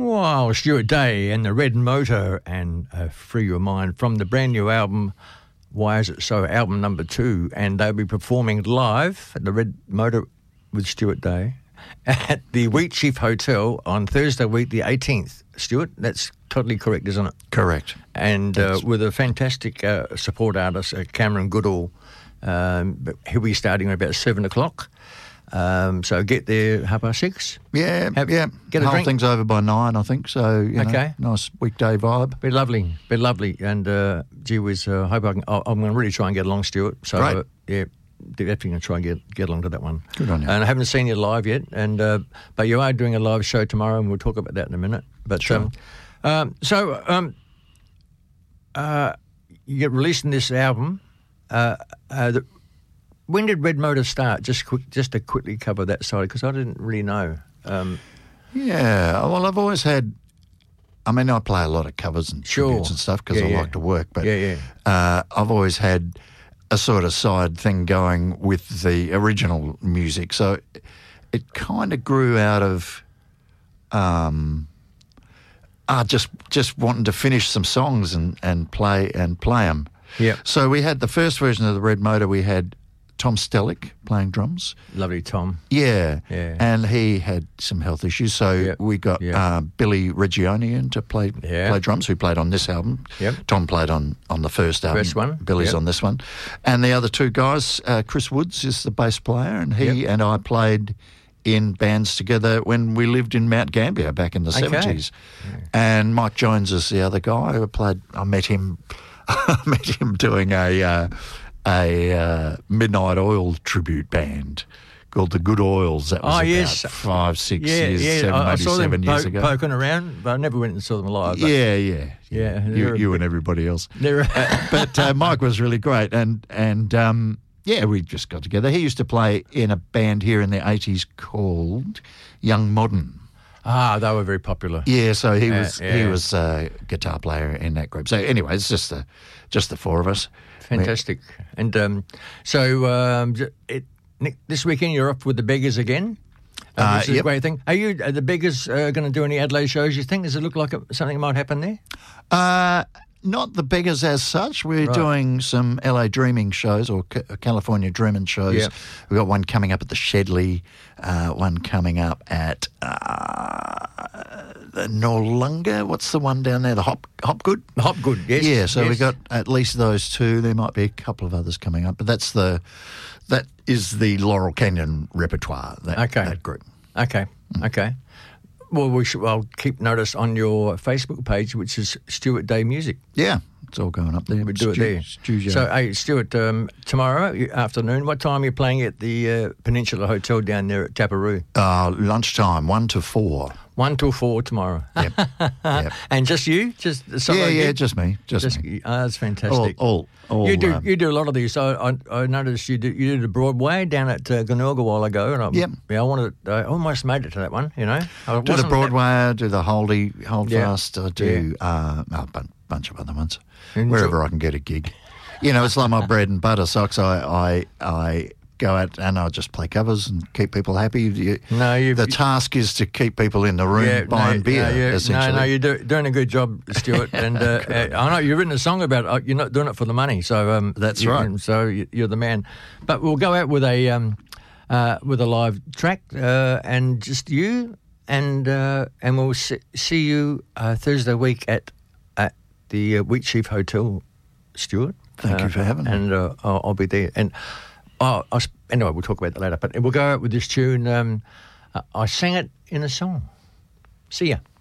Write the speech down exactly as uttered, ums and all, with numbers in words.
Wow, Stuart Day and the Red Motor and uh, Free Your Mind from the brand new album, Why Is It So, album number two. And they'll be performing live at the Red Motor with Stuart Day at the Wheatsheaf Hotel on Thursday week, the eighteenth. Stuart, that's totally correct, isn't it? Correct. And uh, with a fantastic uh, support artist, uh, Cameron Goodall. Um, but he'll be starting at about seven o'clock. Um, so get there half past six. Yeah, Have, yeah. Get a Whole drink. thing's over by nine, I think. So, you Okay. know, nice weekday vibe. Be lovely, be lovely. And uh, gee whiz, uh, hope I can. I- I'm going to really try and get along, Stuart. So Great. uh, yeah, definitely going to try and get get along to that one. Good on you. And I haven't seen you live yet, and uh, but you are doing a live show tomorrow, and we'll talk about that in a minute. But Sure. um, um, so um, uh, you get releasing this album. Uh, uh, the, when did Red Motor start? Just quick, just to quickly cover that side, because I didn't really know. Um, Yeah, well, I've always had. I mean, I play a lot of covers and Sure. tributes and stuff because Yeah, I yeah. like to work. But Yeah, yeah. Uh, I've always had a sort of side thing going with the original music, so it, it kind of grew out of, um, uh, just just wanting to finish some songs and, and play and play them. Yeah. So we had the first version of the Red Motor. We had Tom Stellick playing drums. Lovely, Tom. Yeah. Yeah. And he had some health issues, so Yep. we got Yep. uh, Billy Regioni in to play Yeah. play drums, who played on this album. Yep. Tom played on, on the first album. First one. Billy's Yep. on this one. And the other two guys, uh, Chris Woods is the bass player, and he Yep. and I played in bands together when we lived in Mount Gambier back in the Okay. seventies. And Mike Jones is the other guy who played. I met him. I met him doing a uh, a uh, Midnight Oil tribute band called the Good Oils. That was Oh, about yes. five, six Yeah, years, yeah. seven, I, I maybe saw them seven years po- ago. poking around, but I never went and saw them live. But Yeah, yeah, Yeah, You, they're a you bit- and everybody else. They're, Uh, but uh, Mike was really great, and and um, yeah, we just got together. He used to play in a band here in the eighties called Young Modern. ah, they were very popular. Yeah, so he Yeah, was he yeah. was a guitar player in that group. So anyway, it's just the just the four of us. Fantastic. And um, so um, j- it, Nick, this weekend you're off with the Beggars again. Uh, Uh, which is a yep. great thing. Are you are the Beggars uh, going to do any Adelaide shows? You think? Does it look like it, something might happen there? Uh, not the Beggars as such. We're Right. doing some L A Dreaming shows or Ca- California Dreaming shows. Yep. We've got one coming up at the Shedley, uh, one coming up at uh, the Noarlunga. What's the one down there? The Hop Hopgood? Hopgood, yes. Yeah, so yes. we've got at least those two. There might be a couple of others coming up, but that's the that is the Laurel Canyon repertoire, that, Okay. that group. Okay, okay. Well, we should. I'll keep notice on your Facebook page, which is Stuart Day Music. Yeah, it's all going up there. We do it Stu- there. Studio. So, hey, Stuart, um, tomorrow afternoon, what time are you playing at the uh, Peninsula Hotel down there at Taparoo? uh, lunchtime, one to four. One till four tomorrow. Yep. Yep. And just you, just the solo Yeah, yeah, gig? just me, just, Just, me. oh, that's All, fantastic. all, all. you do um, you do a lot of these. So I, I noticed you did you did a Broadway down at uh, Glenelg a while ago, and I, Yep. yeah, I wanted I almost made it to that one. You know, I do the wasn't Broadway, I do the Holdy, Yeah. Holdfast, I do uh, a bun- bunch of other ones, Enjoy- wherever I can get a gig. You know, it's like my bread and butter socks. I, I, I go out and I just play covers and keep people happy. You, No, you've- the task is to keep people in the room Yeah, buying no, beer, no, you- essentially. No, no, you're do, doing a good job, Stuart. And uh, uh, I know you've written a song about it. You're not doing it for the money, so um, That's you- right. So you- you're the man. But we'll go out with a um, uh, with a live track, uh, and just you, and uh, and we'll see, see you uh, Thursday week at at the uh, Wheatsheaf Hotel, Stuart. Thank you Uh, for having me. And uh, I'll, I'll be there. And oh, I, sp- anyway, we'll talk about that later. But we'll go out with this tune. Um, uh, I sang it in a song. See ya.